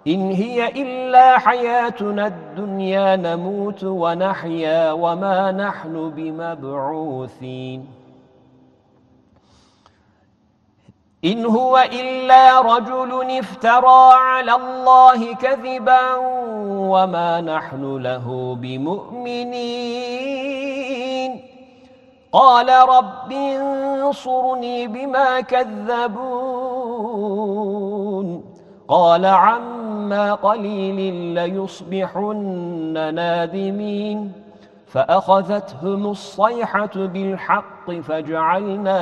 إن هي إلا حياتنا الدنيا نموت ونحيا وما نحن بمبعوثين إن هو إلا رجل افترى على الله كذبا وما نحن له بمؤمنين قال رب انصرني بما كذبون قال عما قليل ليصبحن نادمين فأخذتهم الصيحة بالحق فجعلنا